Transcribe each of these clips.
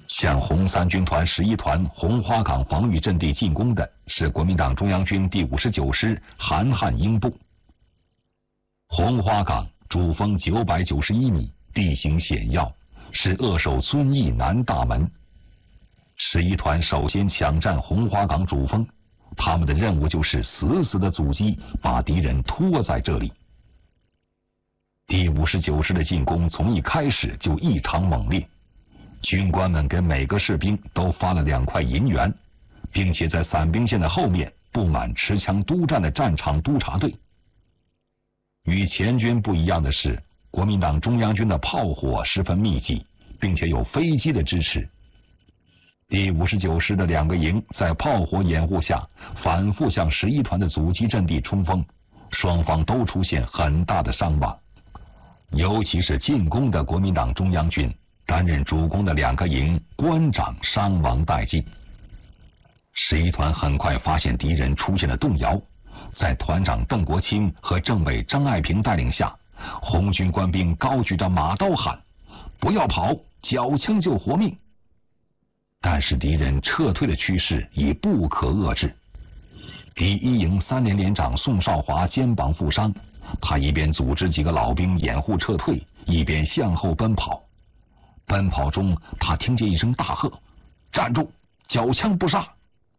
向红三军团11团红花岗防御阵地进攻的是国民党中央军第59师韩汉英部。红花岗主峰991米，地形险要，是扼守遵义南大门。11团首先抢占红花岗主峰，他们的任务就是死死的阻击，把敌人拖在这里。第59师的进攻从一开始就异常猛烈，军官们给每个士兵都发了2块银元，并且在散兵线的后面布满持枪督战的战场督察队。与前军不一样的是，国民党中央军的炮火十分密集，并且有飞机的支持。第59师的2个营在炮火掩护下，反复向11团的阻击阵地冲锋，双方都出现很大的伤亡。尤其是进攻的国民党中央军，担任主攻的2个营官长伤亡殆尽。11团很快发现敌人出现了动摇，在团长邓国清和政委张爱萍带领下，红军官兵高举着马刀喊：“不要跑，缴枪救活命！”但是敌人撤退的趋势已不可遏制。第1营3连连长宋少华肩膀负伤，他一边组织几个老兵掩护撤退，一边向后奔跑。奔跑中，他听见一声大喝：“站住！缴枪不杀！”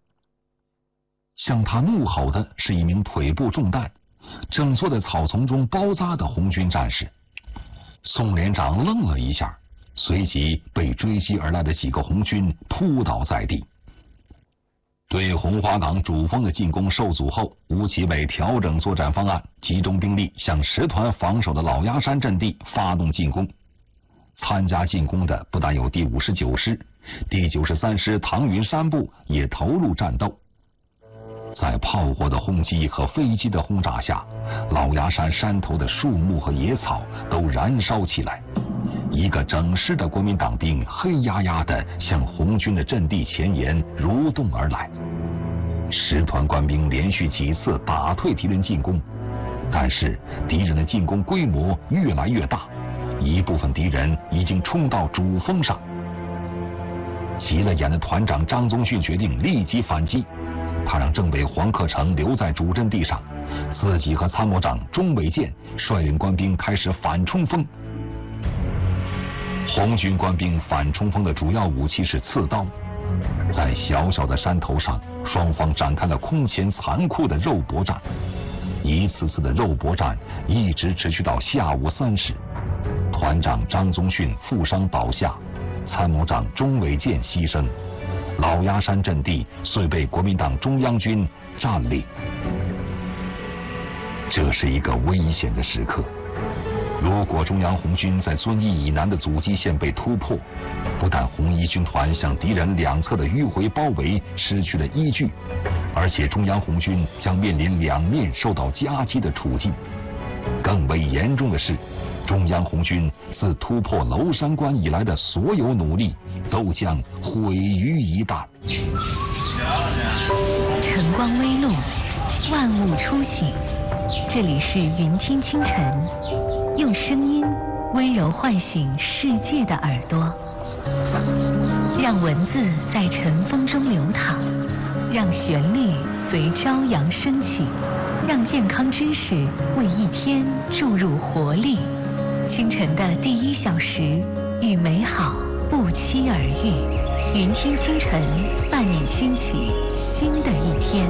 向他怒吼的是一名腿部中弹、正坐在草丛中包扎的红军战士。宋连长愣了一下，随即被追击而来的几个红军扑倒在地。对红花岗主峰的进攻受阻后，吴奇伟调整作战方案，集中兵力向10团防守的老鸭山阵地发动进攻。参加进攻的不但有第59师，第93师唐云山部也投入战斗。在炮火的轰击和飞机的轰炸下，老鸭山山头的树木和野草都燃烧起来。一个整师的国民党兵黑压压地向红军的阵地前沿蠕动而来。10团官兵连续几次打退敌人进攻，但是敌人的进攻规模越来越大，一部分敌人已经冲到主峰上。急了眼的团长张宗逊决定立即反击，他让政委黄克诚留在主阵地上，自己和参谋长钟伟健率领官兵开始反冲锋。红军官兵反冲锋的主要武器是刺刀，在小小的山头上，双方展开了空前残酷的肉搏战。一次次的肉搏战一直持续到下午3时，团长张宗逊负伤倒下，参谋长钟伟健牺牲，老鸭山阵地遂被国民党中央军占领。这是一个危险的时刻，如果中央红军在遵义以南的阻击线被突破，不但红一军团向敌人2侧的迂回包围失去了依据，而且中央红军将面临2面受到夹击的处境。更为严重的是，中央红军自突破娄山关以来的所有努力都将毁于一旦。 晨光微露，万物初醒，这里是云听清晨，用声音温柔唤醒世界的耳朵，让文字在晨风中流淌，让旋律随朝阳升起，让健康知识为一天注入活力。清晨的第1小时，与美好不期而遇。云听清晨，伴你兴起新的一天。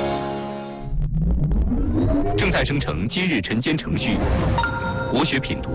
正在生成今日晨间程序，国学品读。